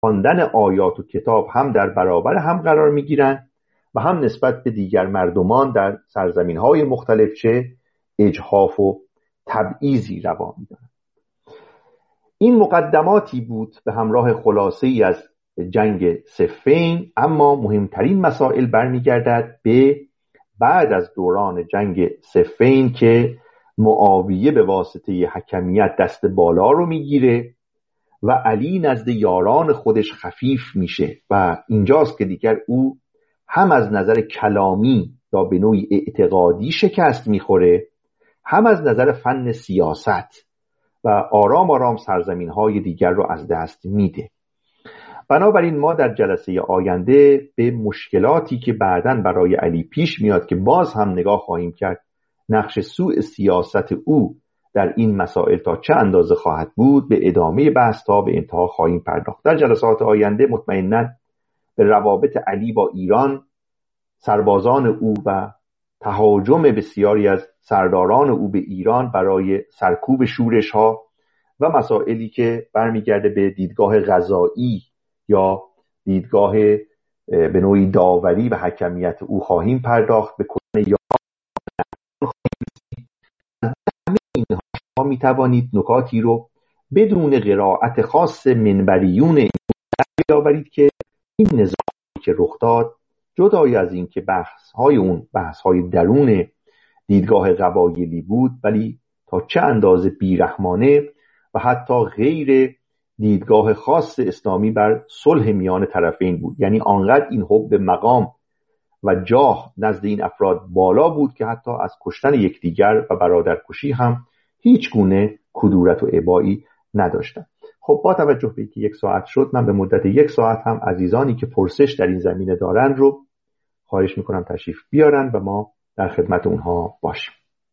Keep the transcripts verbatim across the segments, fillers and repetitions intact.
خواندن آیات و کتاب هم در برابر هم قرار میگیرند و هم نسبت به دیگر مردمان در سرزمین‌های مختلف چه اجحاف و تبعیضی روا می‌دارند. این مقدماتی بود به همراه خلاصه‌ای از جنگ صفین، اما مهمترین مسائل برمیگردد به بعد از دوران جنگ صفین که معاویه به واسطه حکمیت دست بالا رو میگیره و علی نزد یاران خودش خفیف میشه و اینجاست که دیگر او هم از نظر کلامی یا به نوعی اعتقادی شکست میخوره، هم از نظر فن سیاست و آرام آرام سرزمین های دیگر رو از دست میده. بنابراین ما در جلسه آینده به مشکلاتی که بعداً برای علی پیش میاد که باز هم نگاه خواهیم کرد نقش سوء سیاست او در این مسائل تا چه اندازه خواهد بود، به ادامه بحث تا به انتها خواهیم پرداخت. در جلسات آینده مطمئناً به روابط علی با ایران، سربازان او و تهاجم بسیاری از سرداران او به ایران برای سرکوب شورش ها و مسائلی که برمیگرده به دیدگاه قضایی یا دیدگاه به نوعی داوری و حکمیت او خواهیم پرداخت. به کل یا همه اینها شما می توانید نکاتی رو بدون قرائت خاص منبریون این بیاورید که این نظامی که رخ داد، جدای از این که بحث های اون بحث های درون دیدگاه قبایلی بود، ولی تا چه اندازه بیرحمانه و حتی غیر دیدگاه خاص اسلامی بر صلح میان طرفین بود. یعنی آنقدر این حب مقام و جاه نزد این افراد بالا بود که حتی از کشتن یکدیگر و برادرکشی هم هیچ گونه کدورت و ابایی نداشتند. خب با توجه به اینکه یک ساعت شد، من به مدت یک ساعت هم عزیزانی که پرسش در این زمینه دارند رو خواهش میکنم تشریف بیارن و ما در خدمت اونها باشیم.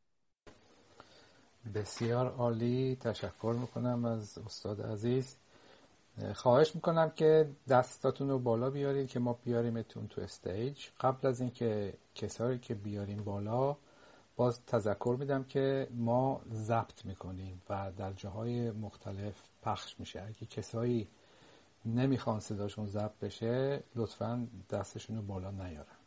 بسیار عالی، تشکر میکنم از استاد عزیز. خواهش میکنم که دستاتون رو بالا بیارید که ما بیاریمتون تو استیج. قبل از اینکه کسایی که بیاریم بالا، باز تذکر میدم که ما ضبط میکنیم و در جاهای مختلف پخش میشه. اگه کسایی نمیخوان صداشون ضبط بشه، لطفاً دستشون رو بالا نیارن.